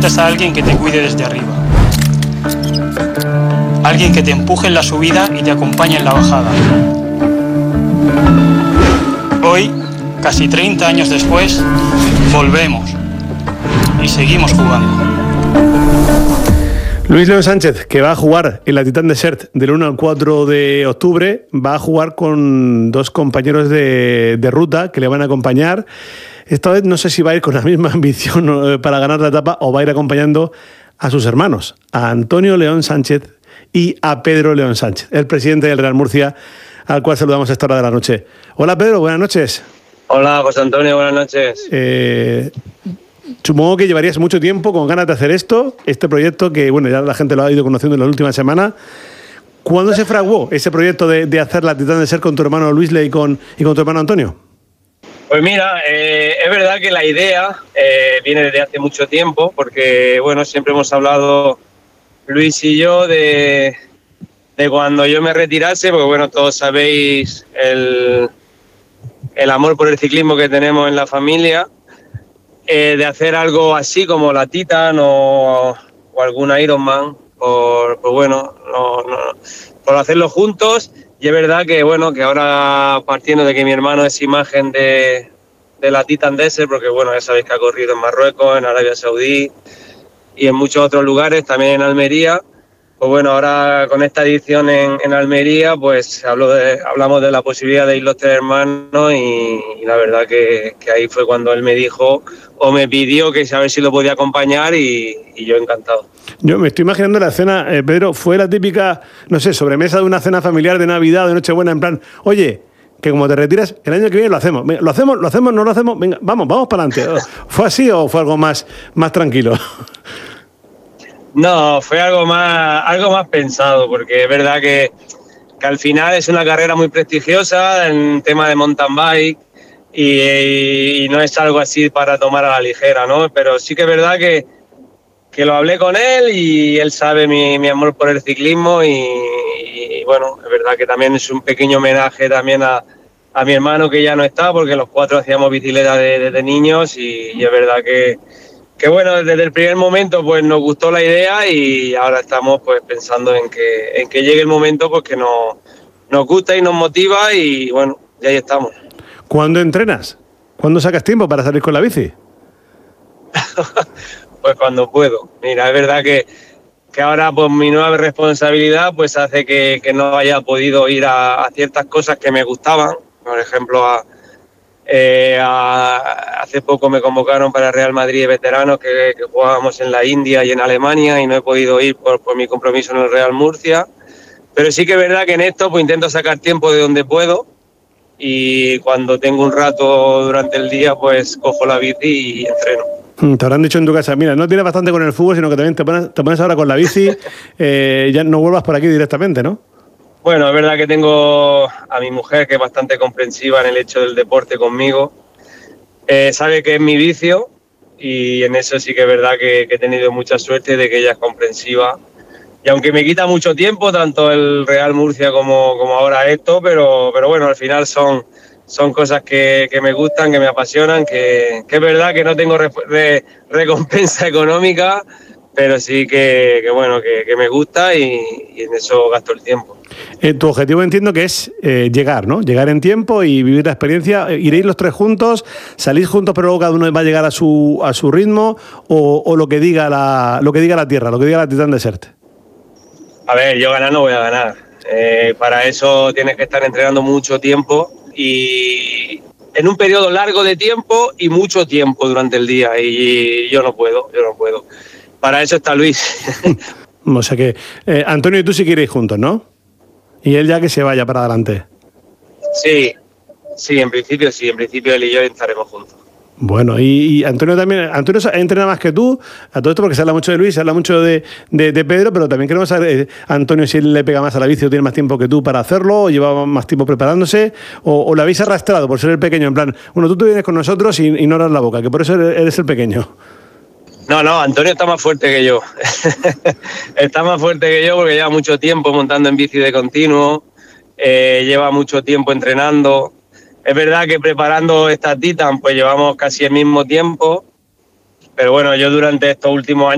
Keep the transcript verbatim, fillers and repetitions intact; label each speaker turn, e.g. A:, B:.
A: necesitas a alguien que te cuide desde arriba. Alguien que te empuje en la subida y te acompañe en la bajada. Hoy, casi treinta años después, volvemos y seguimos jugando.
B: Luis León Sánchez, que va a jugar en la Titan Desert del uno al cuatro de octubre, va a jugar con dos compañeros de, de ruta que le van a acompañar. Esta vez no sé si va a ir con la misma ambición para ganar la etapa o va a ir acompañando a sus hermanos, a Antonio León Sánchez y a Pedro León Sánchez, el presidente del Real Murcia, al cual saludamos a esta hora de la noche. Hola Pedro, buenas noches.
C: Hola José Antonio, buenas noches.
B: Eh... Supongo que llevarías mucho tiempo con ganas de hacer esto, este proyecto que, bueno, ya la gente lo ha ido conociendo en la última semana. ¿Cuándo se fraguó ese proyecto de, de hacer la Titan Desert con tu hermano Luis Le y con, y con tu hermano Antonio?
C: Pues mira, eh, es verdad que la idea eh, viene desde hace mucho tiempo, porque, bueno, siempre hemos hablado Luis y yo de, de cuando yo me retirase, porque, bueno, todos sabéis el, el amor por el ciclismo que tenemos en la familia. Eh, de hacer algo así como la Titan o, o algún Ironman, por, por bueno, no, no, por hacerlo juntos. Y es verdad que bueno, que ahora partiendo de que mi hermano es imagen de, de la Titan Desert, porque bueno, ya sabéis que ha corrido en Marruecos, en Arabia Saudí y en muchos otros lugares, también en Almería. Pues bueno, ahora con esta edición en, en Almería, pues hablo de, hablamos de la posibilidad de ir los tres hermanos y, y la verdad que, que ahí fue cuando él me dijo o me pidió que a ver si lo podía acompañar y, y yo encantado.
B: Yo me estoy imaginando la cena, eh, Pedro, fue la típica, no sé, sobremesa de una cena familiar de Navidad, de Nochebuena, en plan, oye, que como te retiras, el año que viene lo hacemos, venga, lo hacemos, lo hacemos, no lo hacemos, venga, vamos, vamos para adelante. ¿Fue así o fue algo más, más tranquilo?
C: No, fue algo más, algo más pensado, porque es verdad que, que al final es una carrera muy prestigiosa en tema de mountain bike y, y no es algo así para tomar a la ligera, ¿no? Pero sí que es verdad que, que lo hablé con él y él sabe mi, mi amor por el ciclismo y, y bueno, es verdad que también es un pequeño homenaje también a, a mi hermano que ya no está, porque los cuatro hacíamos bicicleta desde de, de niños y, y es verdad que Que bueno, desde el primer momento pues nos gustó la idea y ahora estamos pues pensando en que, en que llegue el momento pues que nos, nos gusta y nos motiva y bueno, ya ahí estamos.
B: ¿Cuándo entrenas? ¿Cuándo sacas tiempo para salir con la bici?
C: Pues cuando puedo. Mira, es verdad que, que ahora pues mi nueva responsabilidad pues hace que, que no haya podido ir a, a ciertas cosas que me gustaban, por ejemplo a Eh, a, hace poco me convocaron para Real Madrid de veteranos que, que jugábamos en la India y en Alemania y no he podido ir por, por mi compromiso en el Real Murcia, pero sí que es verdad que en esto pues intento sacar tiempo de donde puedo y cuando tengo un rato durante el día pues cojo la bici y entreno.
B: Te habrán dicho en tu casa, mira, no tienes bastante con el fútbol, sino que también te pones, te pones ahora con la bici, eh, ya no vuelvas por aquí directamente, ¿no?
C: Bueno, es verdad que tengo a mi mujer que es bastante comprensiva en el hecho del deporte conmigo. Eh, sabe que es mi vicio y en eso sí que es verdad que, que he tenido mucha suerte de que ella es comprensiva. Y aunque me quita mucho tiempo, tanto el Real Murcia como, como ahora esto, pero, pero bueno, al final son, son cosas que, que me gustan, que me apasionan, que, que es verdad que no tengo re, re, recompensa económica, pero sí que, que bueno, que, que me gusta y, y en eso gasto el tiempo.
B: Eh, tu objetivo entiendo que es eh, llegar, ¿no? Llegar en tiempo y vivir la experiencia. ¿Iréis los tres juntos? ¿Salís juntos pero luego cada uno va a llegar a su, a su ritmo? O, o lo que diga la, lo que diga la Tierra, lo que diga la Titan Desert?
C: A ver, yo ganar no voy a ganar. Eh, para eso tienes que estar entrenando mucho tiempo y en un periodo largo de tiempo y mucho tiempo durante el día. Y yo no puedo, yo no puedo. Para eso está Luis.
B: O sea que eh, Antonio y tú sí que iréis juntos, ¿no? Y él ya que se vaya para adelante.
C: Sí, sí, en principio sí, en principio él y yo estaremos juntos.
B: Bueno, y, y Antonio también, Antonio entrena más que tú, a todo esto porque se habla mucho de Luis, se habla mucho de, de, de Pedro, pero también queremos saber, eh, Antonio, si él le pega más a la bici o tiene más tiempo que tú para hacerlo, o lleva más tiempo preparándose, o, o lo habéis arrastrado por ser el pequeño, en plan, bueno, tú te vienes con nosotros y, y no abras la boca, que por eso eres el pequeño.
C: No, no, Antonio está más fuerte que yo. Está más fuerte que yo porque lleva mucho tiempo montando en bici de continuo, eh, lleva mucho tiempo entrenando. Es verdad que preparando esta Titan pues llevamos casi el mismo tiempo, pero bueno, yo durante estos últimos años